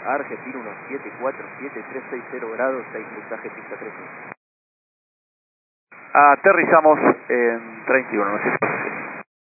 Argentina 1747, 360 grados, 6 puntaje, pista 13. Aterrizamos en 31, no sé.